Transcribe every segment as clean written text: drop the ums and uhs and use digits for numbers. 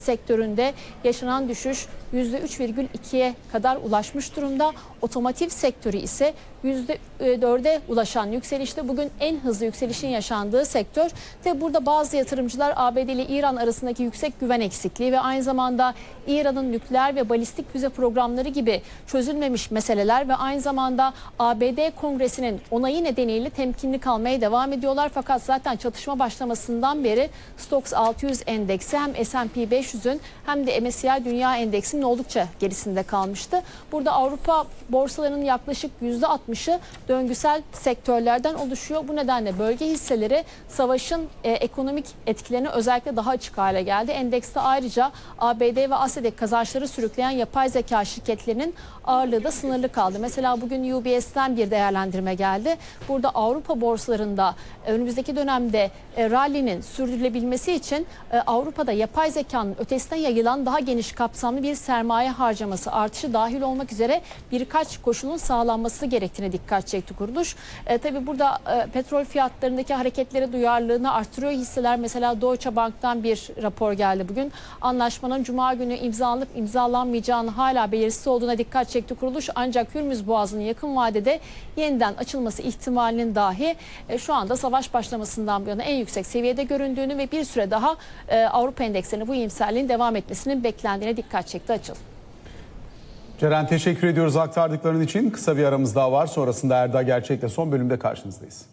sektöründe yaşanan düşüş %3,2'ye kadar ulaşmış durumda. Otomotiv sektörü ise %4'e ulaşan yükselişte, bugün en hızlı yükselişin yaşandığı sektör. Ve burada bazı yatırımcılar ABD ile İran arasındaki yüksek güven eksikliği ve aynı zamanda İran'ın nükleer ve balistik füze programları gibi çözülmemiş meseleler ve aynı zamanda ABD Kongresi'nin onayı nedeniyle temkinli kalmaya devam ediyorlar. Fakat zaten çatışma başlamasından beri Stoxx 600 endeksi hem S&P 500'ün hem de MSCI Dünya Endeksinin oldukça gerisinde kalmıştı. Burada Avrupa borsalarının yaklaşık %60'ı döngüsel sektörlerden oluşuyor. Bu nedenle bölge hisseleri savaşın ekonomik etkilerini özellikle daha açık hale geldi. Endekste ayrıca ABD ve Asya'daki kazançları sürükleyen yapay zeka şirketlerinin ağırlığı da sınırlı kaldı. Mesela bugün UBS'ten bir değerlendirme geldi. Burada Avrupa borsalarında önümüzdeki dönemde rally'nin sürdürülebilmesi için Avrupa'da yapay zekanın ötesine yayılan daha geniş kapsamlı bir sermaye harcaması artışı dahil olmak üzere birkaç koşulun sağlanması gerektiğine dikkat çekti kuruluş. Tabii burada petrol fiyatlarındaki hareketlere duyarlılığını artırıyor hisseler. Mesela Deutsche Bank'tan bir rapor geldi bugün. Anlaşmanın Cuma günü imzalanıp imzalanmayacağını hala belirsiz olduğuna dikkat çekti kuruluş. Ancak Hürmüz Boğazı'nın yakın vadede yeniden açılması ihtimalinin dahi şu anda savaş başlamasından bu yana en yüksek seviyede göründüğünü ve bir süre daha Avrupa endekslerine bu iyimserliğin devam etmesinin beklendiğine dikkat çekti Açıl. Ceren, teşekkür ediyoruz aktardıkların için. Kısa bir aramız daha var. Sonrasında Erda Gerçek'le son bölümde karşınızdayız.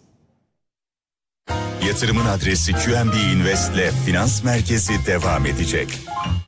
Yatırımın adresi QNB Invest'le Finans Merkezi devam edecek.